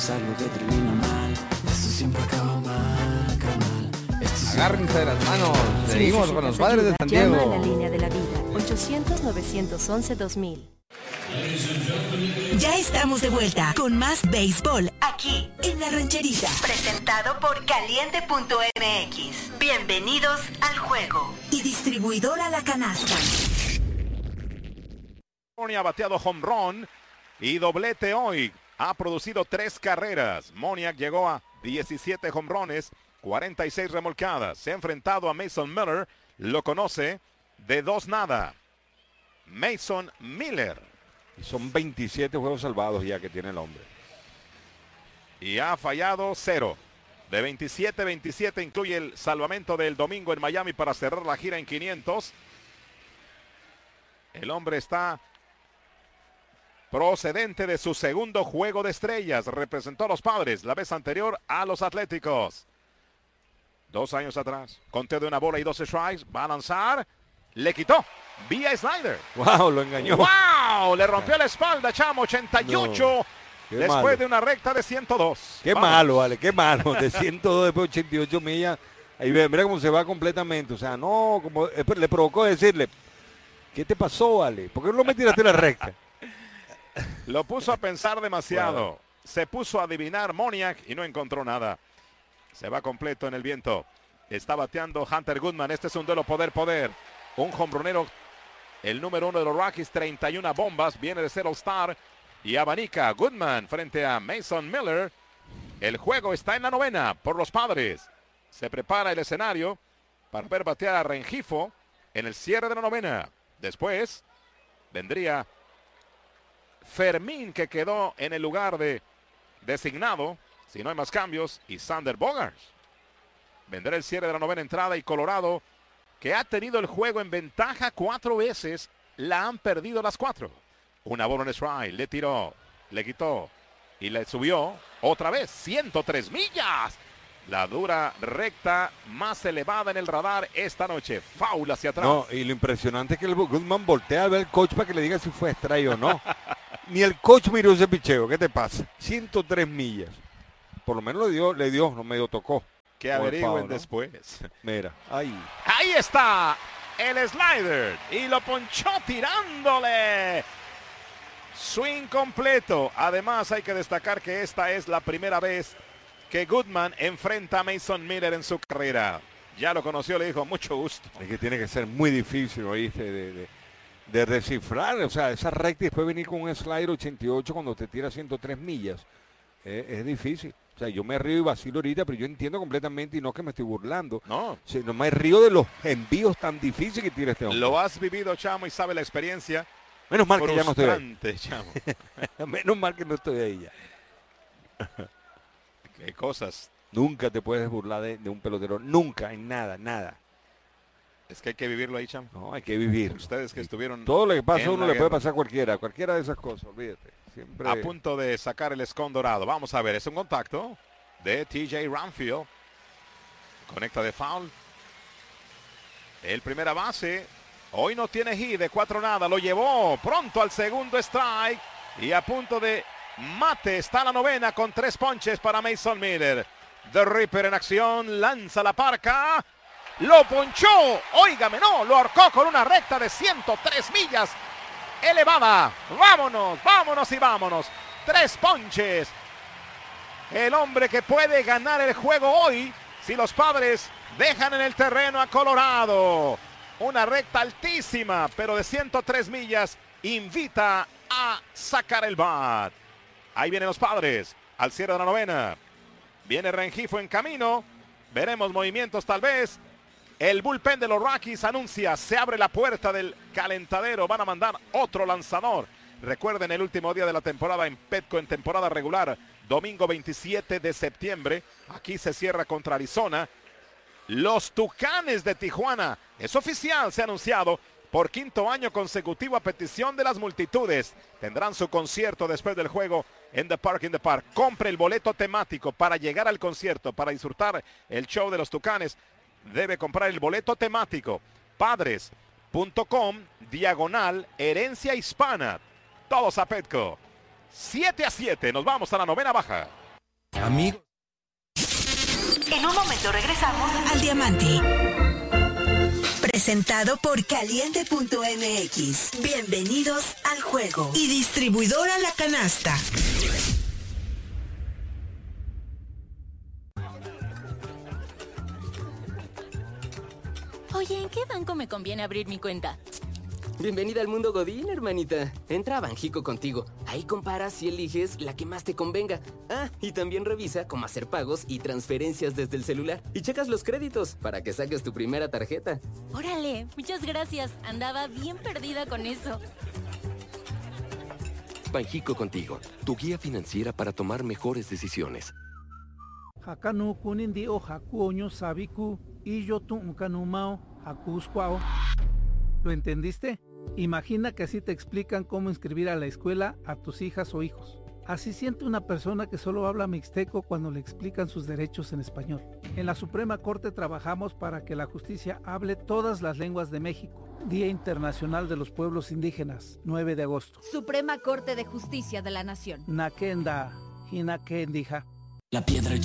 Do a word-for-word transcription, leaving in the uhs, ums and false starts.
es algo que termina mal. Esto siempre acaba mal, carnal. Esto Agárrense de las manos. Si Seguimos con los padres de San llama Diego. a la línea de la vida, ochocientos, novecientos once, dos mil. Ya estamos de vuelta con más béisbol aquí en La Rancherita. Presentado por Caliente punto M X. Bienvenidos al juego. Y distribuidora La Canasta. Ha bateado home run y doblete hoy. Ha producido tres carreras. Moniak llegó a diecisiete home runs, cuarenta y seis remolcadas. Se ha enfrentado a Mason Miller. Lo conoce de dos nada. Mason Miller. Y son veintisiete juegos salvados ya que tiene el hombre. Y ha fallado cero. De veintisiete veintisiete incluye el salvamento del domingo en Miami para cerrar la gira en quinientos. El hombre está procedente de su segundo juego de estrellas. Representó a los Padres la vez anterior a los Atléticos. Dos años atrás. Conteo de una bola y dos strikes. Va a lanzar. Le quitó. Vía slider. Wow, lo engañó. Wow, le rompió la espalda, Chamo. ochenta y ocho. No, después malo. de una recta de ciento dos. Qué Vamos. malo, vale, qué malo. De ciento dos después de ochenta y ocho millas. Ahí ve, mira cómo se va completamente. O sea, no, como eh, le provocó decirle, ¿qué te pasó, vale? ¿Por qué no me tiraste la recta? Lo puso a pensar demasiado. Wow. Se puso a adivinar Moniak y no encontró nada. Se va completo en el viento. Está bateando Hunter Goodman. Este es un duelo poder-poder. Un hombronero, el número uno de los Rockies, treinta y una bombas. Viene de ser All-Star. Y abanica Goodman frente a Mason Miller. El juego está en la novena por los Padres. Se prepara el escenario para ver batear a Rengifo en el cierre de la novena. Después vendría Fermín, que quedó en el lugar de designado, si no hay más cambios, y Sander Bogaerts. Vendrá el cierre de la novena entrada y Colorado, que ha tenido el juego en ventaja cuatro veces, la han perdido las cuatro. Una bola en strike, le tiró, le quitó y le subió otra vez, ciento tres millas. La dura recta más elevada en el radar esta noche. Foul hacia atrás. No, y lo impresionante es que el Goodman voltea a ver al coach para que le diga si fue strike o no. Ni el coach miró ese picheo. ¿Qué te pasa? ciento tres millas. Por lo menos le dio, le dio, no medio tocó. Que Por averigüen favor, ¿no? después. Mira, ahí. Ahí está el slider y lo ponchó tirándole. Swing completo. Además hay que destacar que esta es la primera vez que Goodman enfrenta a Mason Miller en su carrera. Ya lo conoció, le dijo mucho gusto. Es que tiene que ser muy difícil, ¿oíste? De, de, de descifrar, o sea, esa recta y después venir con un slider ochenta y ocho cuando te tira ciento tres millas. Eh, es difícil. O sea, yo me río y vacilo ahorita, pero yo entiendo completamente y no que me estoy burlando. No. O sea, no me río de los envíos tan difíciles que tira este hombre. Lo has vivido, Chamo, y sabe la experiencia. Menos mal que ya no estoy ahí. Frustrante, Chamo. Menos mal que no estoy ahí ya. Qué cosas. Nunca te puedes burlar de, de un pelotero. Nunca, en nada, nada. Es que hay que vivirlo ahí, Chamo. No, hay que vivir. Ustedes que estuvieron Todo lo que pasa a en uno la le puede guerra. pasar a cualquiera. Cualquiera de esas cosas, olvídate. Siempre... A punto de sacar el escón dorado. Vamos a ver, es un contacto de T J Ramfield. Conecta de foul. El primera base. Hoy no tiene hit de cuatro nada. Lo llevó pronto al segundo strike. Y a punto de mate está la novena con tres ponches para Mason Miller. The Ripper en acción. Lanza la parca. Lo ponchó. Óigame, no. Lo arcó con una recta de ciento tres millas. Elevada. Vámonos, vámonos y vámonos. Tres ponches. El hombre que puede ganar el juego hoy si los Padres dejan en el terreno a Colorado. Una recta altísima, pero de ciento tres millas. Invita a sacar el bat. Ahí vienen los Padres al cierre de la novena. Viene Rengifo en camino. Veremos movimientos tal vez. El bullpen de los Rockies anuncia, se abre la puerta del calentadero. Van a mandar otro lanzador. Recuerden el último día de la temporada en Petco en temporada regular. Domingo veintisiete de septiembre. Aquí se cierra contra Arizona. Los Tucanes de Tijuana. Es oficial, se ha anunciado. Por quinto año consecutivo a petición de las multitudes. Tendrán su concierto después del juego en The Park in the Park. Compre el boleto temático para llegar al concierto, para disfrutar el show de los Tucanes. Debe comprar el boleto temático. Padres punto com, diagonal, herencia hispana. Todos a Petco. siete a siete, nos vamos a la novena baja. Amigo. En un momento regresamos al Diamante. Presentado por Caliente punto M X. Bienvenidos al juego. Y distribuidora La Canasta. Oye, ¿en qué banco me conviene abrir mi cuenta? Bienvenida al mundo Godín, hermanita. Entra a Banjico contigo. Ahí comparas y eliges la que más te convenga. Ah, y también revisa cómo hacer pagos y transferencias desde el celular. Y checas los créditos para que saques tu primera tarjeta. Órale, muchas gracias. Andaba bien perdida con eso. Banjico contigo, tu guía financiera para tomar mejores decisiones. Hakanu kunindi o hakuoño sabiku y yo tu unkanumao hakusquao. ¿Lo entendiste? Imagina que así te explican cómo inscribir a la escuela a tus hijas o hijos. Así siente una persona que solo habla mixteco cuando le explican sus derechos en español. En la Suprema Corte trabajamos para que la justicia hable todas las lenguas de México. Día Internacional de los Pueblos Indígenas, nueve de agosto. Suprema Corte de Justicia de la Nación. Nakenda, Hinakendija. La piedra